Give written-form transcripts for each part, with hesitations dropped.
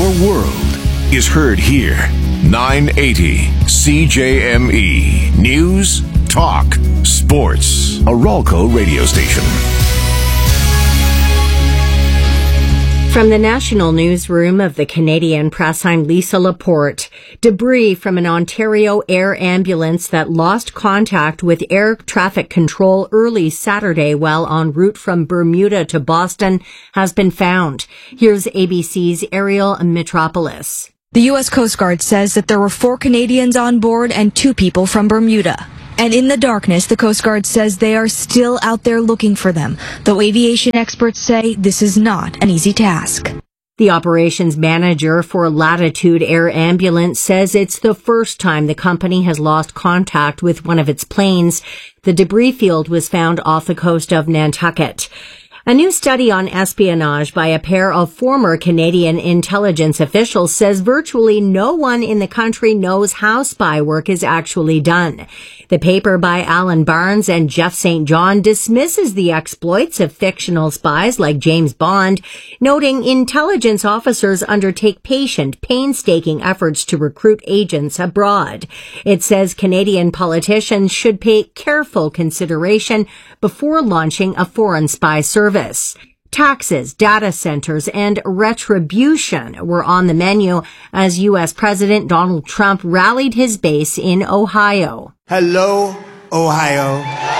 Your world is heard here. 980 CJME. News, talk, sports. A Ralco radio station. From the national newsroom of the Canadian Press, I'm Lisa Laporte. Debris from an Ontario air ambulance that lost contact with air traffic control early Saturday while en route from Bermuda to Boston has been found. Here's ABC's Ariel Mitropoulos. The U.S. Coast Guard says that there were 4 Canadians on board and 2 people from Bermuda. And in the darkness, the Coast Guard says they are still out there looking for them, though aviation experts say this is not an easy task. The operations manager for Latitude Air Ambulance says it's the first time the company has lost contact with one of its planes. The debris field was found off the coast of Nantucket. A new study on espionage by a pair of former Canadian intelligence officials says virtually no one in the country knows how spy work is actually done. The paper by Alan Barnes and Jeff St. John dismisses the exploits of fictional spies like James Bond, noting intelligence officers undertake patient, painstaking efforts to recruit agents abroad. It says Canadian politicians should pay careful consideration before launching a foreign spy service. Taxes, data centers, and retribution were on the menu as U.S. President Donald Trump rallied his base in Ohio. Hello, Ohio.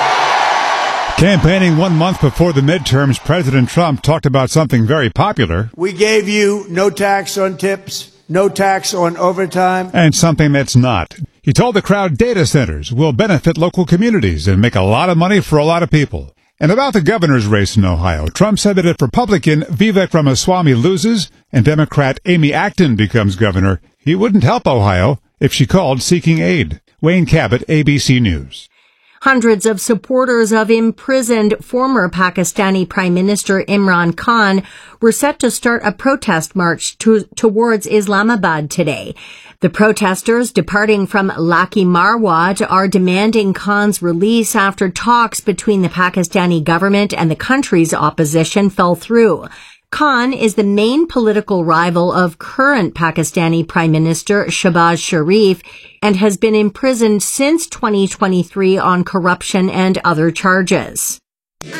Campaigning 1 month before the midterms, President Trump talked about something very popular. We gave you no tax on tips, no tax on overtime. And something that's not. He told the crowd data centers will benefit local communities and make a lot of money for a lot of people. And about the governor's race in Ohio, Trump said that if Republican Vivek Ramaswamy loses and Democrat Amy Acton becomes governor, he wouldn't help Ohio if she called seeking aid. Wayne Cabot, ABC News. Hundreds of supporters of imprisoned former Pakistani Prime Minister Imran Khan were set to start a protest march towards Islamabad today. The protesters, departing from Laki Marwat, are demanding Khan's release after talks between the Pakistani government and the country's opposition fell through. Khan is the main political rival of current Pakistani Prime Minister Shehbaz Sharif and has been imprisoned since 2023 on corruption and other charges.